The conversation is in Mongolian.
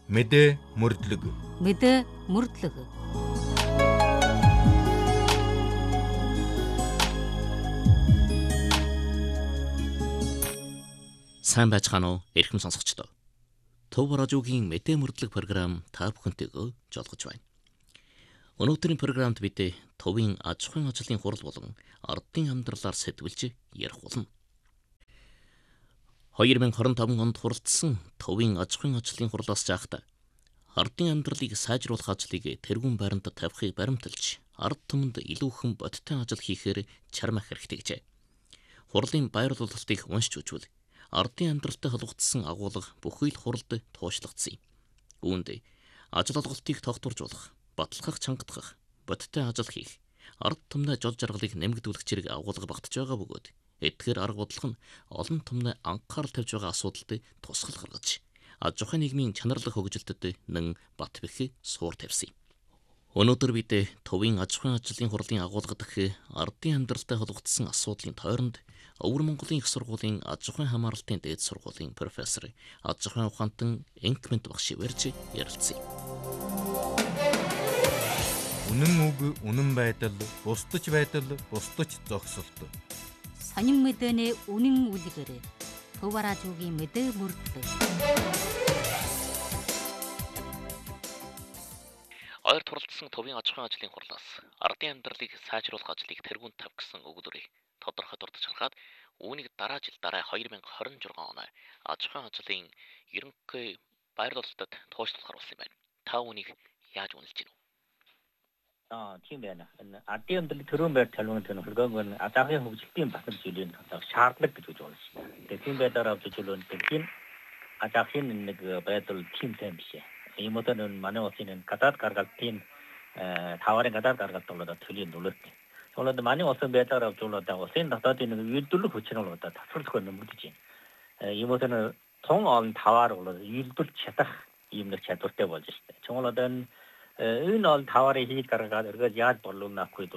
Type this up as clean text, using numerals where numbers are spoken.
мэдээ мөрдлөг. мэдээ мөрдлөг. Сайн байцгаана уу, эрхэм сонсогчдоо. Төв радиогийн мэдээ мөрдлөг програм та бүхэнтэйгээ жолгож байна. Өнөөдрийн програмд бид төвийн аж ахуйн ажлын хурал болон ардын амьдралаар сэтгүүлж ярих болно. 2025 онд хуралдсан төвийн аж ахуйн ажлын хурлаас жаахта ардын амьдралыг сайжруулах ажлыг тэргүүн байранд тавихыг баримталж, ард түмэнд илүү хэн бодиттой ажил хийхээр чармаах хэрэгтэй гэжээ. Хурлын байр олголтыг уншиж үзвэл ардын амьдралтай холбогдсон агуулга бүхий л хуралд туушлагдсан юм. Үүнд ажил олголтыг тогтворжуулах, баталгах, чангадах, бодиттой ажил хийх, ард түмний жол жаргалыг нэмэгдүүлэх зэрэг агуулга багтаж байгаа бөгөөд эдгээр арга бодлого нь олон түмний анхаарал тавьж байгаа асуудалд тусгал гаргаж, аж ахуйн нийгмийн чанарлах хөгжилтөд нэн бат бэх суур тавьсан юм. Өнөөдөр бид төвийн аж ахуйн ажлын хурлын агуулга дэх ардын амьдралтай холбогдсон асуудлын тойронд Өвөр Монголын их сургуулийн аж ахуйн хамгаалалтын дээд сургуулийн профессор аж ахуйн ухаантан Энкмент багш ирж ярилцъя. Үнэн үг, үнэн байдал, бусдаж байдал, бусдаж зогсолт. Сонин мэдээний үнэн үлгэр. Төв радиогийн мэдээ мөрдлөг. Ойр туралдсан төвийн аж ахуйн ажлын хурлаас ардын амьдралыг сайжруулах ажлыг тэргүүн тавь гэсэн өгүүлбэрийг тодорхой дурдж харахад үүнийг дараа жил 2026 оны аж ахуйн ажлын ерөнхий байр ололтод туушлах харуулсан байна. Та үүнийг яаж үнэлж байна вэ? Тийм байна. Ардын амьдралыг төрөө байр талбарт төлөвлөгөөг нь аж ахуйн хөгжилтийн батал жилийн шаардлага гэж үзэж байна шүү дээ. Тийм байдлаар авч үзвэл тийм аж ахуйн нэг байдал тийм сайн биш. Иймээдэн манай улсын гадаад гаргалтын таварын гадаад гаргалт болоод төлийн нөлөөтэй. Тэгвэл манай улсын байдлаар авч үзвэл улсын дотоодын нэг үйлдвэрлэх хүчин бол тасралтгүй нэмэгдэж байна. Иймээдэн тун олон таваар бол үйлдвэрлэж чадах ийм нэг чадвартай болж байна. Тэгвэл энэ ол таварын хийж гаргаад эргээд яаж борлуулнах вэ?